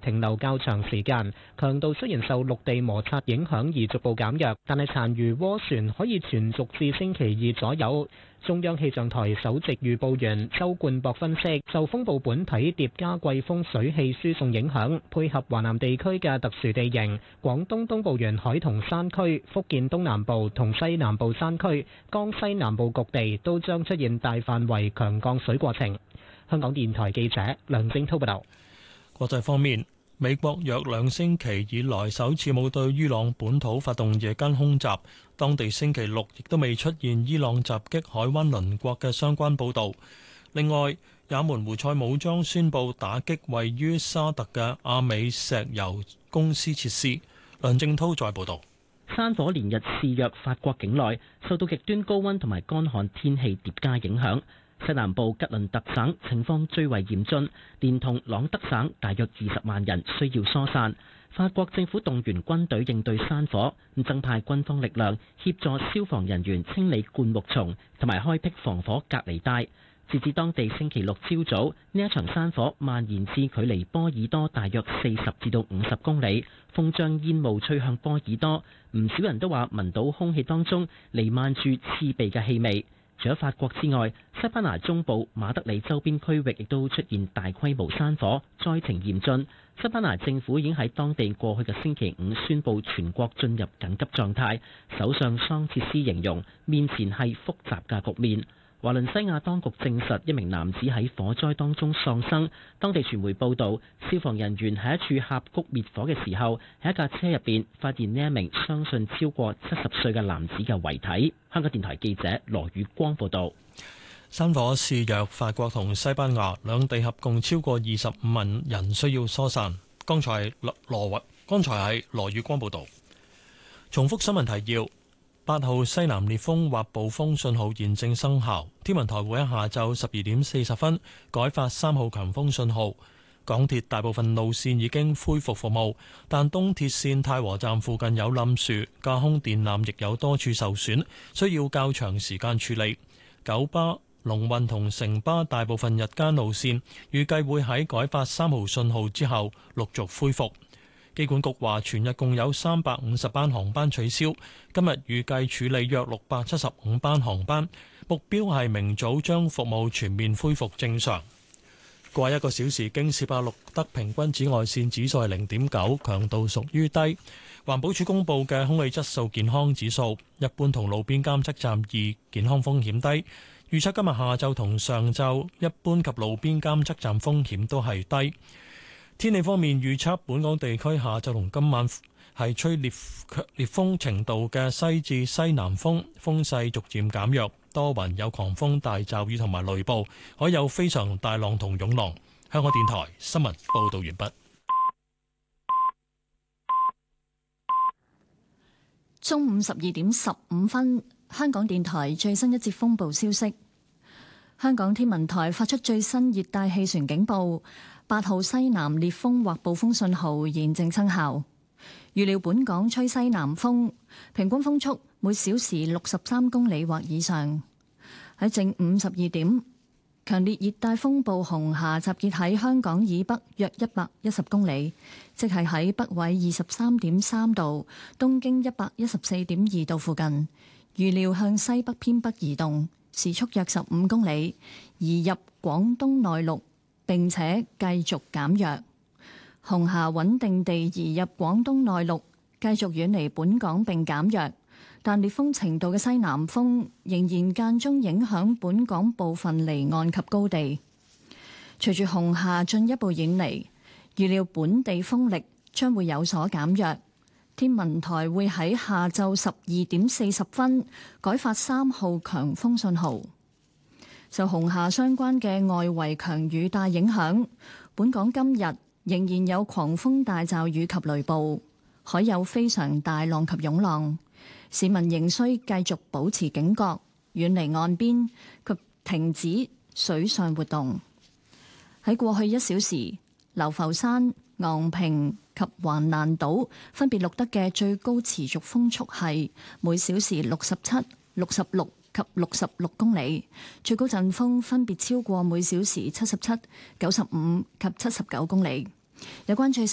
停留較長時間，強度雖然受陸地摩擦影響而逐步減弱，但係殘餘渦旋可以存續至星期二左右。中央氣象台首席預報員周冠博分析，受風暴本體疊加季風水氣輸送影響，配合華南地區嘅特殊地形，廣東東部沿海同山區、福建東南部同西南部山區、江西南部局地都將出現大範圍強降水過程。香港電台記者梁正滔報道。 國際方面，美國約2星期以來首次冇對伊朗本土發動夜間空襲，當地星期六亦都未出現伊朗襲擊海灣鄰國嘅相關報導。另外，也門胡塞武裝宣布打擊位於沙特嘅阿美石油公司設施。梁正滔再報導。 山火連日肆虐法國境內，受到極端高溫同埋乾旱天氣疊加影響。西南部吉倫特省情況最為嚴峻，連同朗德省大約20萬人需要疏散。法國政府動員軍隊應對山火，增派軍方力量協助消防人員清理灌木叢同埋開闢防火隔離帶。截至當地星期六朝早，呢一場山火蔓延至距離波爾多大約40至到50公里，風將煙霧吹向波爾多。唔少人都話聞到空氣當中彌漫住刺鼻嘅氣味。除咗法國之外，西班牙中部馬德里周邊區域亦都出現大規模山火，災情嚴峻。西班牙政府已經喺當地過去嘅星期五宣布全國進入緊急狀態。首相桑切斯形容面前係複雜嘅局面。華倫西亞當局證實一名男子喺火災當中喪生。當地傳媒報道，消防人員喺一處峽谷滅火嘅時候，喺一架車入邊發現呢一名相信超過70歲嘅男子嘅遺體。香港電台記者羅宇光報道。 山火肆虐法國同西班牙兩地，合共超過25萬人需要疏散。剛才係羅宇光報道。重複新聞提要。8號西南烈風或暴風信號現正生效，天文台會喺下晝12點40分改發3號強風信號。港鐵大部分路線已經恢復服務，但東鐵線太和站附近有冧樹，架空電纜亦有多處受損，需要較長時間處理。九巴、龍運同城巴大部分日間路線預計會喺改發3號信號之後陸續恢復。機管局話，全日共有350班航班取消，今日預計處理約675班航班，目標係明早將服務全面恢復正常。過去1個小時，京士柏錄得平均紫外線指數係0.9，強度屬於低。環保署公布嘅空氣質素健康指數，一般同路邊監測站2，健康風險低。預測今日下晝同上晝，一般及路邊監測站風險都係低。天氣方面，預測本港地區下晝同今晚係吹烈風程度嘅西至西南風，風勢逐漸減弱，多雲有狂風大驟雨同埋雷暴，可有非常大浪同湧浪。香港電台新聞報道完畢。 中午12點15分，香港電台最新一節風暴消息。香港天文台發出最新熱帶氣旋警報，8號西南烈風或暴風信號現正生效。預料本港吹西南風，平均風速每小時63公里或以上。喺正午12點，強烈熱帶風暴紅霞集結喺香港以北約110公里，即係喺北緯23.3度、東經114.2度附近。預料向西北偏北移動，時速約15公里，移入廣東內陸，並且繼續減弱。紅霞穩定地移入廣東內陸，繼續遠離本港並減弱，但烈風程度嘅西南風仍然間中影響本港部分離岸及高地。隨住紅霞進一步遠離，預料本地風力將會有所減弱。天文台會喺下晝12點40分改發3號強風信號。受紅霞相關嘅外圍強雨帶影響，本港今日仍然有狂風大驟雨及雷暴，海有非常大浪及湧浪。市民仍需繼續保持警覺，遠離岸邊及停止水上活動。喺過去1小時，流浮山、昂坪及橫瀾島分別錄得嘅最高持續風速係每小時67、66及66公里，最高陣風分別超過每小時77、95及79公里。有關最新